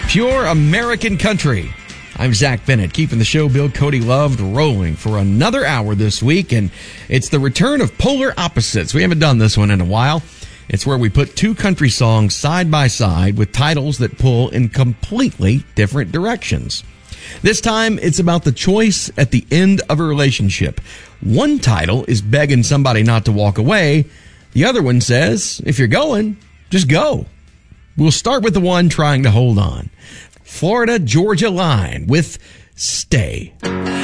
Pure American country. I'm Zach Bennett, keeping the show Bill Cody loved rolling for another hour this week, and it's the return of Polar Opposites. We haven't done this one in a while. It's where we put two country songs side by side with titles that pull in completely different directions. This time, it's about the choice at the end of a relationship. One title is begging somebody not to walk away. The other one says, if you're going, just go. We'll start with the one trying to hold on. Florida Georgia Line with Stay.